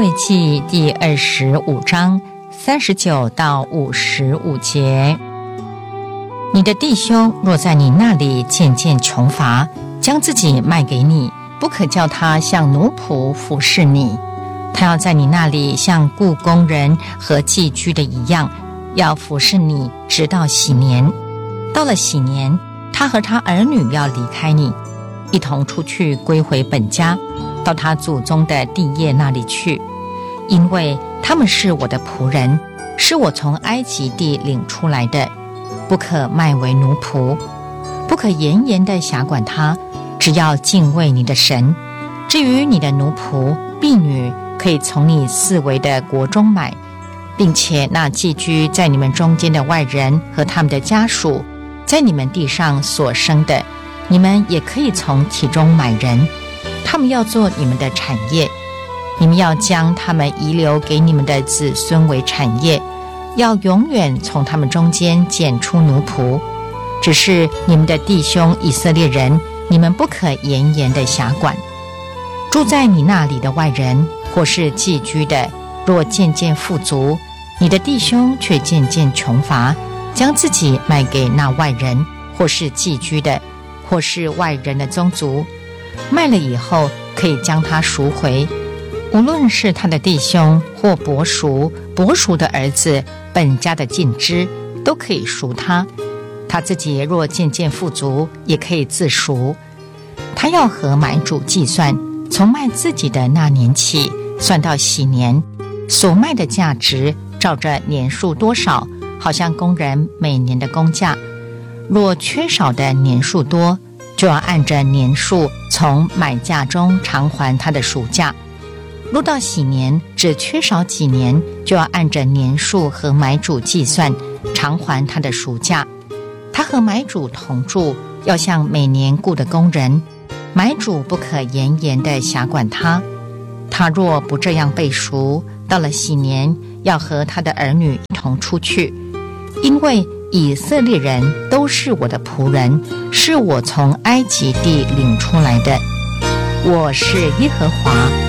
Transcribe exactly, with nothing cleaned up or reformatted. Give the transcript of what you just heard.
卫记第二十五章三十九到五十五节。你的弟兄若在你那里渐渐穷乏，将自己卖给你，不可叫他像奴仆服侍你。他要在你那里像雇工人和寄居的一样，要服侍你直到禧年。到了禧年，他和他儿女要离开你，一同出去归回本家，到他祖宗的地业那里去，因为他们是我的仆人，是我从埃及地领出来的，不可卖为奴仆，不可严严地辖管他，只要敬畏你的神。至于你的奴仆婢女，可以从你四围的国中买，并且那寄居在你们中间的外人和他们的家属，在你们地上所生的，你们也可以从其中买人，他们要做你们的产业。你们要将他们遗留给你们的子孙为产业，要永远从他们中间拣出奴仆。只是你们的弟兄以色列人，你们不可严严的辖管。住在你那里的外人或是寄居的，若渐渐富足，你的弟兄却渐渐穷乏，将自己卖给那外人或是寄居的，或是外人的宗族，卖了以后可以将他赎回。无论是他的弟兄或伯叔，伯叔的儿子，本家的近支，都可以赎他。他自己若渐渐富足，也可以自赎。他要和买主计算，从卖自己的那年起，算到禧年，所卖的价值照着年数多少，好像工人每年的工价。若缺少的年数多，就要按着年数从买价中偿还他的赎价。若到禧年只缺少几年，就要按着年数和买主计算，偿还他的赎价。他和买主同住，要像每年雇的工人，买主不可严严地辖管他。他若不这样被赎，到了禧年，要和他的儿女一同出去，因为以色列人都是我的仆人，是我从埃及地领出来的。我是耶和华